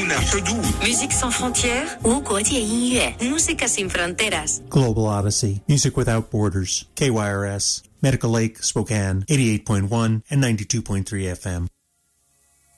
Musique sans frontières. 无国界音乐 Música sin fronteras. Global Odyssey. Music without borders. KYRS. Medical Lake, Spokane. 88.1 and 92.3 FM.